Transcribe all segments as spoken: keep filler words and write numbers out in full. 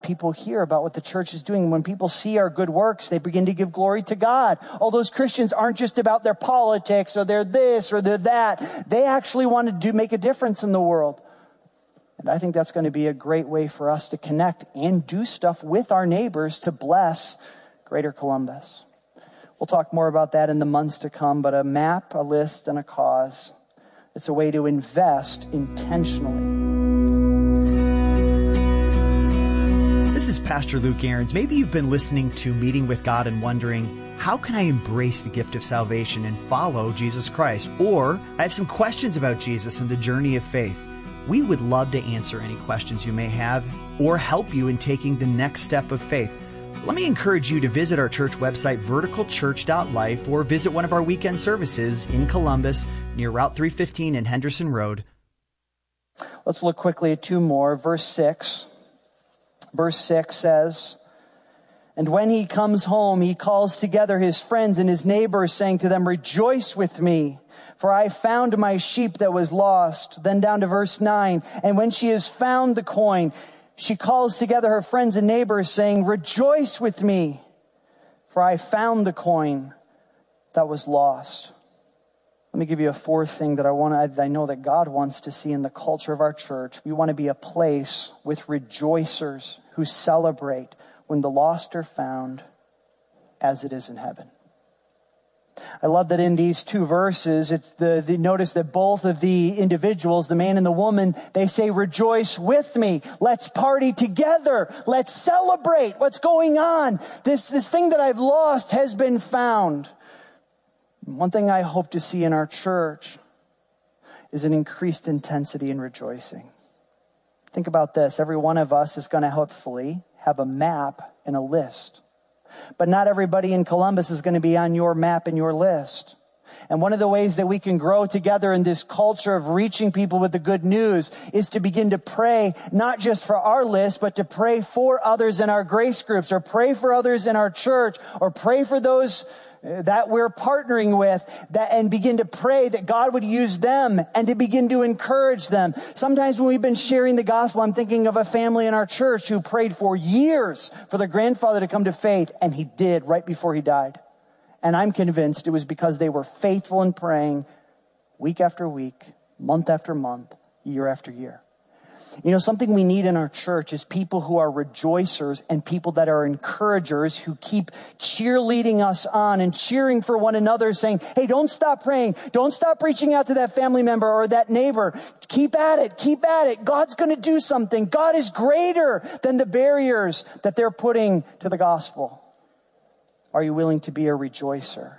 people hear about what the church is doing. When people see our good works, they begin to give glory to God. All those Christians aren't just about their politics or they're this or they're that. They actually want to do make a difference in the world. And I think that's going to be a great way for us to connect and do stuff with our neighbors to bless Greater Columbus. We'll talk more about that in the months to come, but a map, a list, and a cause. It's a way to invest intentionally. This is Pastor Luke Ahrens. Maybe you've been listening to Meeting with God and wondering, how can I embrace the gift of salvation and follow Jesus Christ? Or I have some questions about Jesus and the journey of faith. We would love to answer any questions you may have or help you in taking the next step of faith. Let me encourage you to visit our church website, vertical church dot life, or visit one of our weekend services in Columbus near Route three fifteen and Henderson Road. Let's look quickly at two more. Verse six. Verse six says, "And when he comes home, he calls together his friends and his neighbors, saying to them, 'Rejoice with me, for I found my sheep that was lost.'" Then down to verse nine. "And when she has found the coin, she calls together her friends and neighbors, saying, 'Rejoice with me, for I found the coin that was lost.'" Let me give you a fourth thing that I want to, I know that God wants to see in the culture of our church. We want to be a place with rejoicers who celebrate when the lost are found, as it is in heaven. I love that in these two verses, it's the, the notice that both of the individuals, the man and the woman, they say, "Rejoice with me. Let's party together. Let's celebrate what's going on. This, this thing that I've lost has been found." One thing I hope to see in our church is an increased intensity in rejoicing. Think about this. Every one of us is going to hopefully have a map and a list. But not everybody in Columbus is going to be on your map and your list. And one of the ways that we can grow together in this culture of reaching people with the good news is to begin to pray, not just for our list, but to pray for others in our grace groups, or pray for others in our church, or pray for those that we're partnering with, that, and begin to pray that God would use them and to begin to encourage them. Sometimes when we've been sharing the gospel, I'm thinking of a family in our church who prayed for years for their grandfather to come to faith, and he did right before he died. And I'm convinced it was because they were faithful in praying week after week, month after month, year after year. You know, something we need in our church is people who are rejoicers and people that are encouragers, who keep cheerleading us on and cheering for one another, saying, "Hey, don't stop praying. Don't stop reaching out to that family member or that neighbor. Keep at it. Keep at it. God's going to do something. God is greater than the barriers that they're putting to the gospel." Are you willing to be a rejoicer?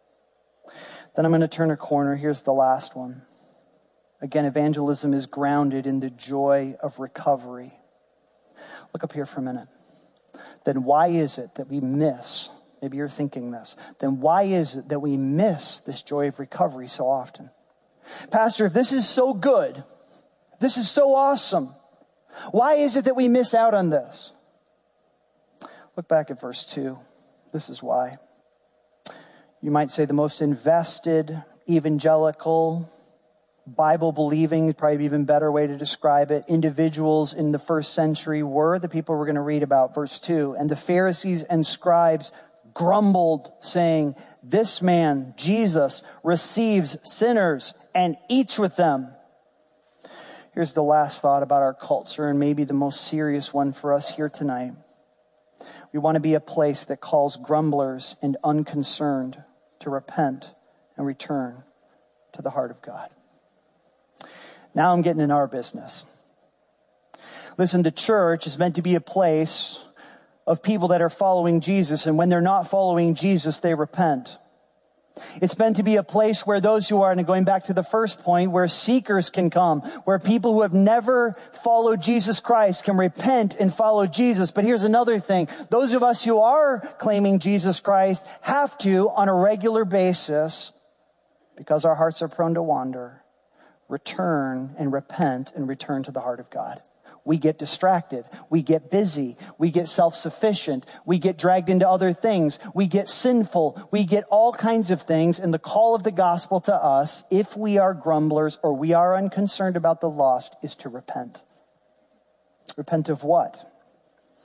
Then I'm going to turn a corner. Here's the last one. Again, evangelism is grounded in the joy of recovery. Look up here for a minute. Then why is it that we miss, maybe you're thinking this, then why is it that we miss this joy of recovery so often? Pastor, if this is so good, this is so awesome, why is it that we miss out on this? Look back at verse two. This is why. You might say the most invested, evangelical, Bible-believing, probably even better way to describe it, individuals in the first century were the people we're going to read about, verse two. "And the Pharisees and scribes grumbled, saying, 'This man, Jesus, receives sinners and eats with them.'" Here's the last thought about our culture, and maybe the most serious one for us here tonight. We want to be a place that calls grumblers and unconcerned to repent and return to the heart of God. Now I'm getting in our business. Listen, the church is meant to be a place of people that are following Jesus, and when they're not following Jesus, they repent. It's meant to be a place where those who are, and going back to the first point, where seekers can come, where people who have never followed Jesus Christ can repent and follow Jesus. But here's another thing. Those of us who are claiming Jesus Christ have to, on a regular basis, because our hearts are prone to wander, return and repent and return to the heart of God. We get distracted. We get busy. We get self-sufficient. We get dragged into other things. We get sinful. We get all kinds of things. And the call of the gospel to us, if we are grumblers or we are unconcerned about the lost, is to repent. Repent of what?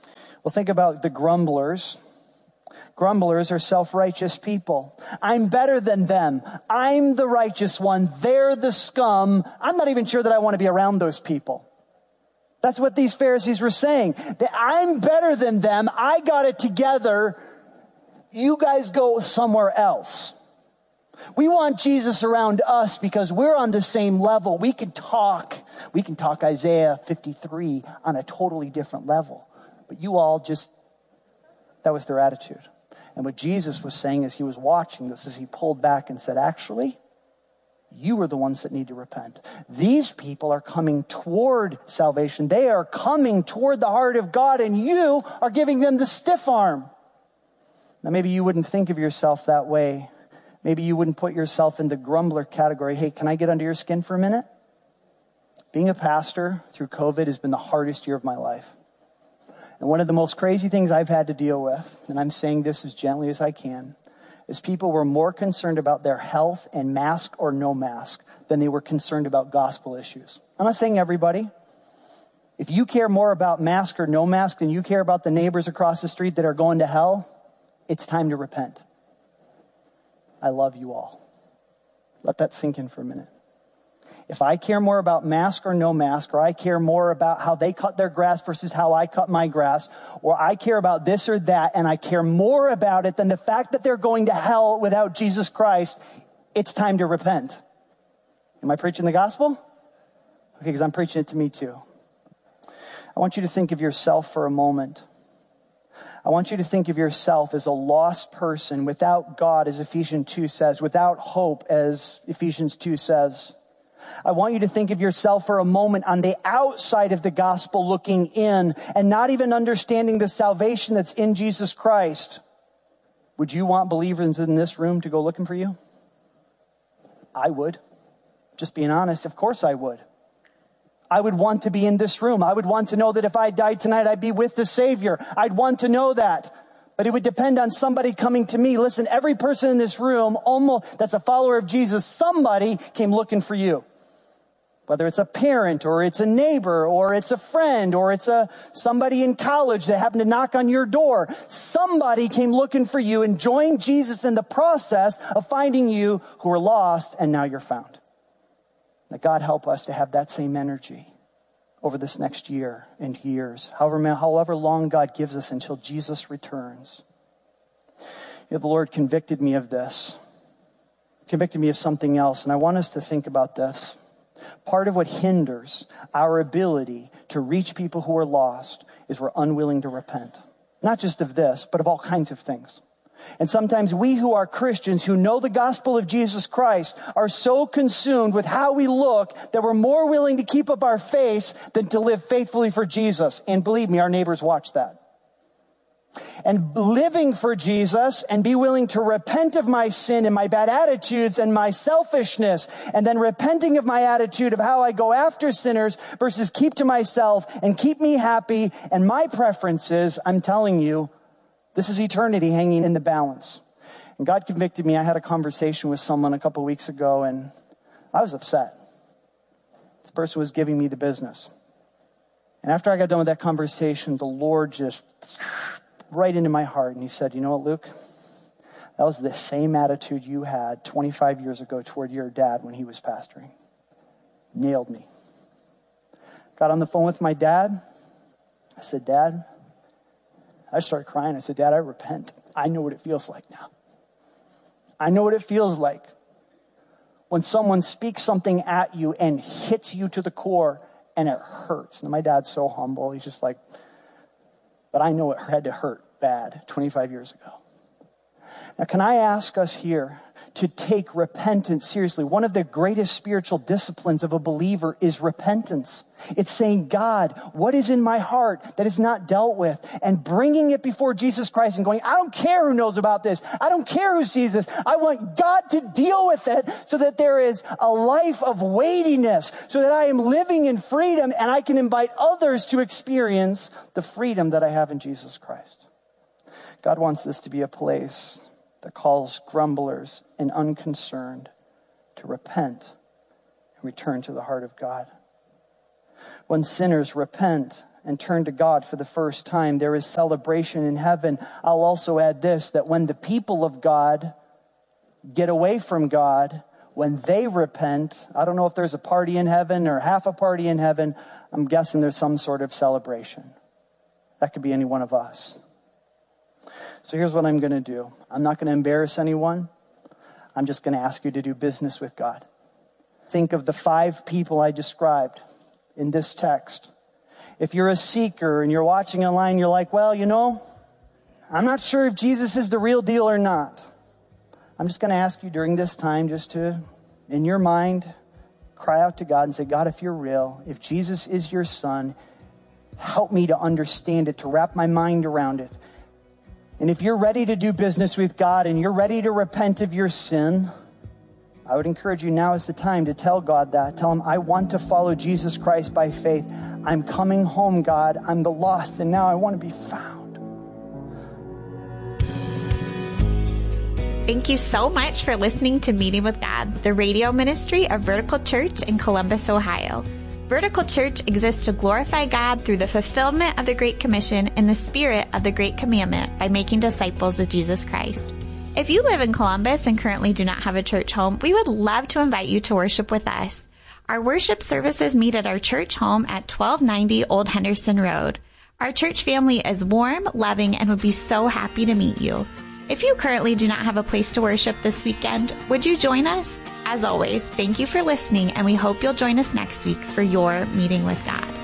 Well, think about the grumblers. Grumblers are self-righteous people. I'm better than them. I'm the righteous one. They're the scum. I'm not even sure that I want to be around those people. That's what these Pharisees were saying. That I'm better than them. I got it together. You guys go somewhere else. We want Jesus around us because we're on the same level. We can talk. We can talk Isaiah fifty-three on a totally different level. But you all just, that was their attitude. And what Jesus was saying as he was watching this is he pulled back and said, actually, you are the ones that need to repent. These people are coming toward salvation. They are coming toward the heart of God, and you are giving them the stiff arm. Now, maybe you wouldn't think of yourself that way. Maybe you wouldn't put yourself in the grumbler category. Hey, can I get under your skin for a minute? Being a pastor through COVID has been the hardest year of my life. And one of the most crazy things I've had to deal with, and I'm saying this as gently as I can, is people were more concerned about their health and mask or no mask than they were concerned about gospel issues. I'm not saying everybody. If you care more about mask or no mask than you care about the neighbors across the street that are going to hell, it's time to repent. I love you all. Let that sink in for a minute. If I care more about mask or no mask, or I care more about how they cut their grass versus how I cut my grass, or I care about this or that, and I care more about it than the fact that they're going to hell without Jesus Christ, it's time to repent. Am I preaching the gospel? Okay, because I'm preaching it to me too. I want you to think of yourself for a moment. I want you to think of yourself as a lost person without God, as Ephesians two says, without hope, as Ephesians two says. I want you to think of yourself for a moment on the outside of the gospel looking in and not even understanding the salvation that's in Jesus Christ. Would you want believers in this room to go looking for you? I would. Just being honest, of course I would. I would want to be in this room. I would want to know that if I died tonight, I'd be with the Savior. I'd want to know that. But it would depend on somebody coming to me. Listen, every person in this room, almost that's a follower of Jesus, somebody came looking for you. Whether it's a parent or it's a neighbor or it's a friend or it's a somebody in college that happened to knock on your door. Somebody came looking for you and joined Jesus in the process of finding you who were lost and now you're found. That God help us to have that same energy over this next year and years, however, however long God gives us until Jesus returns. You know, the Lord convicted me of this, convicted me of something else, and I want us to think about this. Part of what hinders our ability to reach people who are lost is we're unwilling to repent. Not just of this, but of all kinds of things. And sometimes we who are Christians, who know the gospel of Jesus Christ, are so consumed with how we look that we're more willing to keep up our face than to live faithfully for Jesus. And believe me, our neighbors watch that. And living for Jesus and be willing to repent of my sin and my bad attitudes and my selfishness, and then repenting of my attitude of how I go after sinners versus keep to myself and keep me happy and my preferences, I'm telling you, this is eternity hanging in the balance. And God convicted me. I had a conversation with someone a couple weeks ago, and I was upset. This person was giving me the business. And after I got done with that conversation, the Lord just right into my heart. And he said, you know what, Luke? That was the same attitude you had twenty-five years ago toward your dad when he was pastoring. Nailed me. Got on the phone with my dad. I said, Dad, I started crying. I said, Dad, I repent. I know what it feels like now. I know what it feels like when someone speaks something at you and hits you to the core and it hurts. And my dad's so humble. He's just like, but I know it had to hurt bad twenty-five years ago. Now, can I ask us here to take repentance seriously? One of the greatest spiritual disciplines of a believer is repentance. It's saying, God, what is in my heart that is not dealt with? And bringing it before Jesus Christ and going, I don't care who knows about this. I don't care who sees this. I want God to deal with it so that there is a life of weightiness, so that I am living in freedom and I can invite others to experience the freedom that I have in Jesus Christ. God wants this to be a place that calls grumblers and unconcerned to repent and return to the heart of God. When sinners repent and turn to God for the first time, there is celebration in heaven. I'll also add this, that when the people of God get away from God, when they repent, I don't know if there's a party in heaven or half a party in heaven. I'm guessing there's some sort of celebration. That could be any one of us. So here's what I'm going to do. I'm not going to embarrass anyone. I'm just going to ask you to do business with God. Think of the five people I described in this text. If you're a seeker and you're watching online, you're like, well, you know, I'm not sure if Jesus is the real deal or not. I'm just going to ask you during this time just to, in your mind, cry out to God and say, God, if you're real, if Jesus is your son, help me to understand it, to wrap my mind around it. And if you're ready to do business with God and you're ready to repent of your sin, I would encourage you, now is the time to tell God that. Tell him, I want to follow Jesus Christ by faith. I'm coming home, God. I'm the lost, and now I want to be found. Thank you so much for listening to Meeting with God, the radio ministry of Vertical Church in Columbus, Ohio. Vertical Church exists to glorify God through the fulfillment of the Great Commission and the spirit of the Great Commandment by making disciples of Jesus Christ. If you live in Columbus and currently do not have a church home, we would love to invite you to worship with us. Our worship services meet at our church home at twelve ninety Old Henderson Road. Our church family is warm, loving, and would be so happy to meet you. If you currently do not have a place to worship this weekend, would you join us? As always, thank you for listening, and we hope you'll join us next week for your Meeting with God.